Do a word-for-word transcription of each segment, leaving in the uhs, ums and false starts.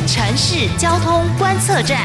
城市交通观测站。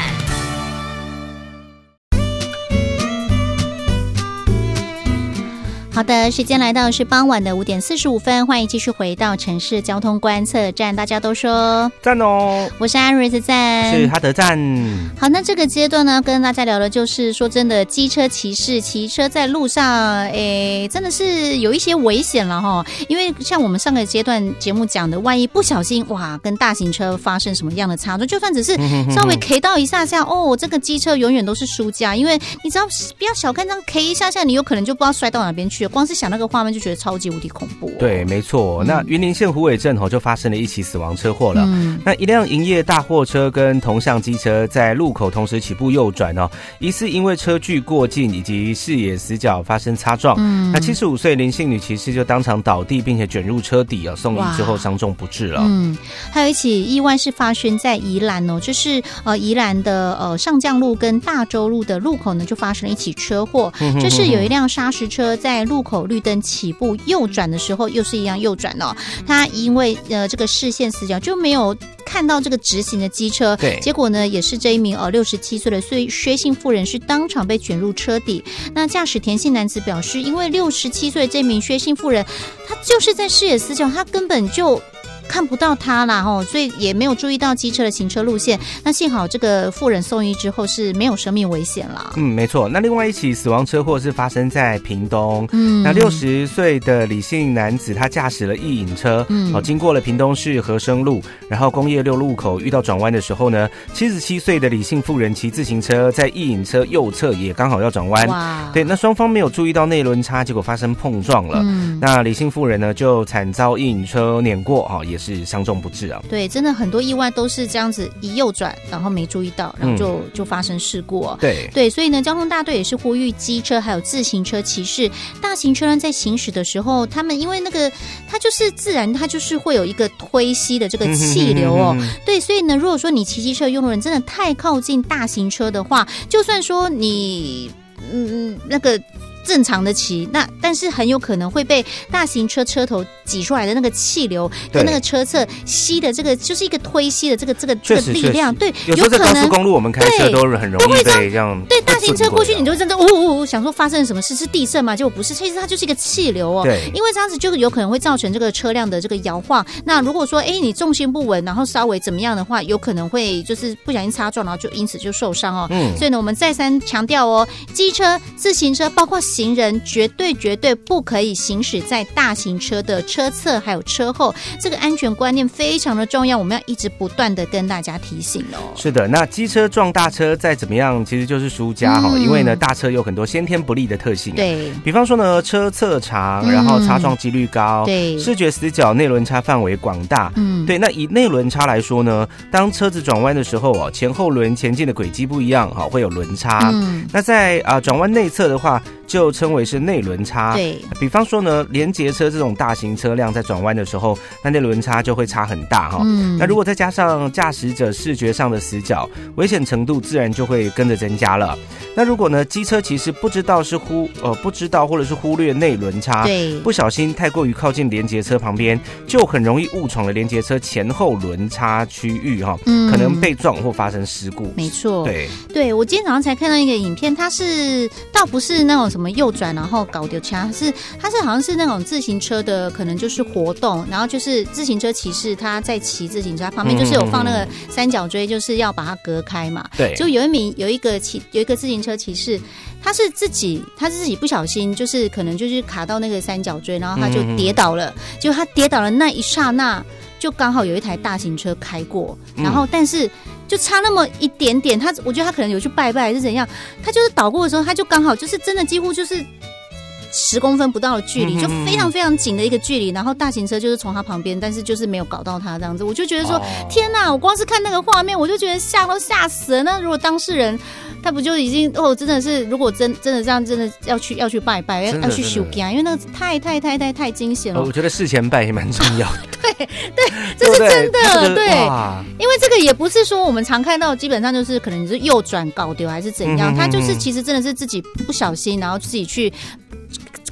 好的，时间来到是傍晚的五点四十五分，欢迎继续回到城市交通观测站。大家都说赞哦， 我是安瑞的赞， 是哈德赞。 好，那这个阶段呢，跟大家聊的就是说真的，机车骑士骑车在路上，诶，真的是有一些危险了哈。因为像我们上个阶段节目讲的，万一不小心哇，跟大型车发生什么样的擦撞，就算只是稍微 K 到一下下，哦，这个机车永远都是输家，因为你只要不要小看这样 K 一下下，你有可能就不知道摔到哪边去了。光是想那个画面就觉得超级无敌恐怖、哦。 对，没错。那云林县虎尾镇吼就发生了一起死亡车祸了。 嗯、 那一辆营业大货车跟同向机车在路口同时起步右转哦，疑似因为车距过近以及视野死角发生擦撞。嗯、那七十五岁林姓女骑士就当场倒地，并且卷入车底哦，送医之后伤重不治了。 嗯，还有一起意外是发生在宜兰哦，就是呃宜兰的呃上将路跟大洲路的路口呢，就发生了一起车祸。嗯、这是有一辆砂石车在路口绿灯起步右转的时候，又是一样右转哦。他因为呃这个视线死角就没有看到这个直行的机车， 对， 结果呢也是这一名呃六十七岁的薛姓妇人是当场被卷入车底。那驾驶田姓男子表示，因为六十七岁这名薛姓妇人，他就是在视野死角，他根本就看不到他啦齁，所以也没有注意到机车的行车路线。那幸好这个妇人送医之后是没有生命危险啦。 嗯，没错。那另外一起死亡车祸是发生在屏东。嗯，那六十岁的李姓男子他驾驶了一引车，嗯，哦，经过了屏东市和生路，然后工业六路口遇到转弯的时候呢，七十七岁的李姓妇人骑自行车在一引车右侧也刚好要转弯。哇，对，那双方没有注意到内轮差，结果发生碰撞了。嗯，那李姓妇人呢就惨遭一引车碾过，哈、哦，也是伤重不治啊。 对，真的很多意外都是这样子一右转，然后没注意到，然后就、嗯、就发生事故哦。 对对，所以呢，交通大队也是呼吁机车还有自行车骑士，大型车辆在行驶的时候，他们因为那个它就是自然，它就是会有一个推吸的这个气流哦。嗯、哼哼哼对，所以呢，如果说你骑机车用路人真的太靠近大型车的话，就算说你嗯那个。正常的骑，那但是很有可能会被大型车车头挤出来的那个气流跟那个车侧吸的这个就是一个推吸的这个这个这个力量，对， 有时候在高速公路我们开车都很容易被这样， 对，大型车过去你就真的呜呜呜，想说发生了什么事，是地震吗？结果不是，其实它就是一个气流哦， 对， 因为这样子就有可能会造成这个车辆的这个摇晃。那如果说哎你重心不稳，然后稍微怎么样的话，有可能会就是不小心擦撞，然后就因此就受伤哦。嗯，所以呢，我们再三强调哦，机车、自行车包括行人绝对绝对不可以行驶在大型车的车侧还有车后，这个安全观念非常的重要，我们要一直不断的跟大家提醒哦。 是的，那机车撞大车再怎么样其实就是输家哈、嗯，因为呢大车有很多先天不利的特性、啊， 对，比方说呢车侧长，然后擦撞几率高， 对、嗯， 视觉死角，内轮差范围广大，嗯，对。那以内轮差来说呢，当车子转弯的时候哦，前后轮前进的轨迹不一样哈，会有轮差。嗯，那在啊转弯内侧的话，就称为是内轮差。 对， 比方说呢，连结车这种大型车辆在转弯的时候，那内轮差就会差很大哈。嗯，那如果再加上驾驶者视觉上的死角，危险程度自然就会跟着增加了。那如果呢，机车其实不知道是忽呃不知道或者是忽略内轮差， 对， 不小心太过于靠近连结车旁边，就很容易误闯了连结车前后轮差区域哈，嗯，可能被撞或发生事故。 没错， 对对，我今天早上才看到一个影片，它是倒不是那种什么右转然后搞丢掐，是它是好像是那种自行车的，可能就是活动，然后就是自行车骑士他在骑自行车，他旁边就是有放那个三角锥，就是要把它隔开嘛。 对， 就有一名有一个骑有一个自行车骑士，他是自己他是自己不小心，就是可能就是卡到那个三角锥，然后他就跌倒了。就他跌倒了那一刹那，就刚好有一台大型车开过，然后但是就差那么一点点，他我觉得他可能有去拜拜还是怎样，他就是倒过的时候，他就刚好就是真的几乎就是十公分不到的距离，就非常非常紧的一个距离，然后大型车就是从他旁边，但是就是没有搞到他这样子，我就觉得说、哦、天哪，我光是看那个画面我就觉得吓都吓死了。那如果当事人他不就已经哦，真的是如果真真的这样，真的要去要去拜拜，要去修家，因为那个太太太太太惊险了。 我觉得事前拜也蛮重要的。 对对，这是真的。对，对，因为这个也不是说我们常看到，基本上就是可能你是右转搞丢还是怎样，嗯、他就是其实真的是自己不小心，然后自己去。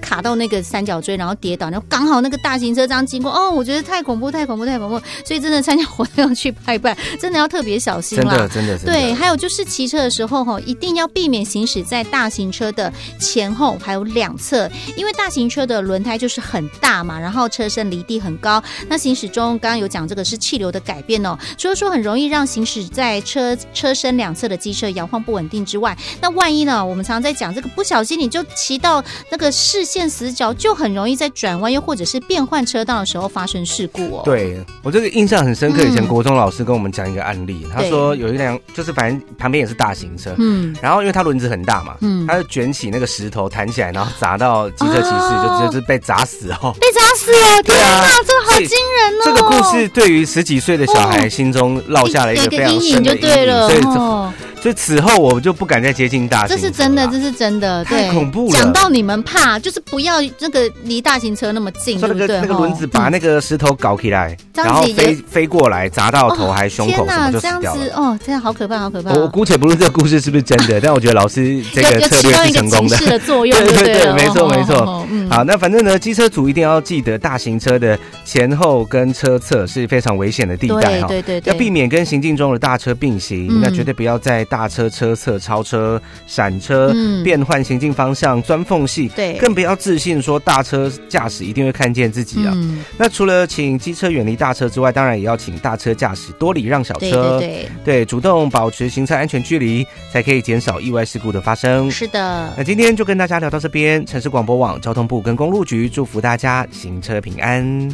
卡到那个三角锥，然后跌倒，然后刚好那个大型车这样经过，哦，我觉得太恐怖，太恐怖，太恐怖，所以真的参加活动要去拜拜，真的要特别小心啦。 真的，真的，真的。 对，还有就是骑车的时候哈，一定要避免行驶在大型车的前后还有两侧，因为大型车的轮胎就是很大嘛，然后车身离地很高，那行驶中刚刚有讲这个是气流的改变哦，除了说很容易让行驶在车车身两侧的机车摇晃不稳定之外，那万一呢，我们常常在讲这个不小心你就骑到那个视线死角，就很容易在转弯又或者是变换车道的时候发生事故哦。 对，我这个印象很深刻，以前国中老师跟我们讲一个案例，嗯、他说有一辆就是反正旁边也是大型车，嗯，然后因为它轮子很大嘛，嗯，他就卷起那个石头弹起来，然后砸到机车骑士，啊、就就是被砸死哦， 被砸死哦，天哪，这个好惊人哦！ 这个故事对于十几岁的小孩心中烙下了一个非常深的阴影， 就对了， 所以哦。所以此后我就不敢再接近大型车， 这是真的，这是真的，对， 太恐怖了。 讲到你们怕，就是不要那个离大型车那么近，对不对？ 那个轮子把那个石头搞起来，嗯、然后飞飞过来砸到头还胸口，什么就死掉了。这样子哦，这样好可怕，好可怕。 我姑且不论这个故事是不是真的，但我觉得老师这个策略是成功的， 有的作用， 对对对，没错没错。 哦嗯、 好，那反正呢，机车族一定要记得，大型车的前后跟车侧是非常危险的地带哈， 对对对， 要避免跟行进中的大车并行，嗯、那绝对不要在大车车侧超车、闪车、嗯、变换行进方向、钻缝隙， 对， 更不要自信说大车驾驶一定会看见自己啊。嗯、那除了请机车远离大车之外，当然也要请大车驾驶多礼让小车， 对对对， 对，主动保持行车安全距离，才可以减少意外事故的发生。 是的， 那今天就跟大家聊到这边，城市广播网、交通部跟公路局祝福大家行车平安。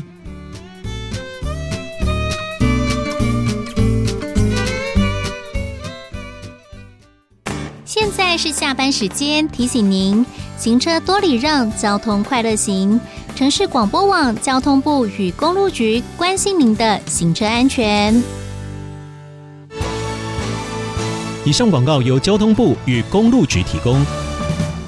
现在是下班时间，提醒您行车多礼让，交通快乐行。城市广播网、交通部与公路局关心您的行车安全。 以上广告由交通部与公路局提供。